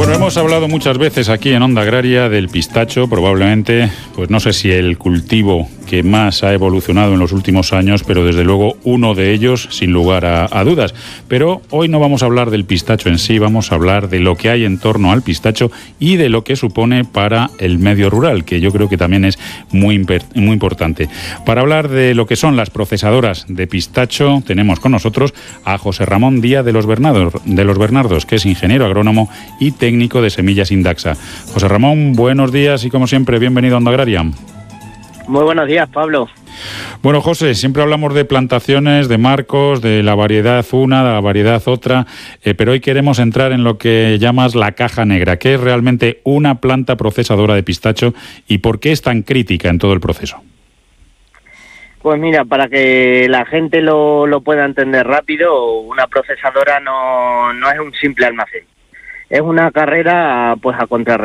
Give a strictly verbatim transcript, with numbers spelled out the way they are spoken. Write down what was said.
Bueno, hemos hablado muchas veces aquí en Onda Agraria del pistacho, probablemente, pues no sé si el cultivo que más ha evolucionado en los últimos años, pero desde luego uno de ellos, sin lugar a, a dudas. Pero hoy no vamos a hablar del pistacho en sí, vamos a hablar de lo que hay en torno al pistacho y de lo que supone para el medio rural, que yo creo que también es muy, muy importante. Para hablar de lo que son las procesadoras de pistacho, tenemos con nosotros a José Ramón Díaz de los Bernardos, de los Bernardos, que es ingeniero agrónomo y técnico de semillas Indaxa. José Ramón, buenos días y como siempre, bienvenido a Onda Agraria. Muy buenos días, Pablo. Bueno, José, siempre hablamos de plantaciones, de marcos, de la variedad una, de la variedad otra, eh, pero hoy queremos entrar en lo que llamas la caja negra, que es realmente una planta procesadora de pistacho y por qué es tan crítica en todo el proceso. Pues mira, para que la gente lo, lo pueda entender rápido, una procesadora no, no es un simple almacén. Es una carrera pues a contrarreloj.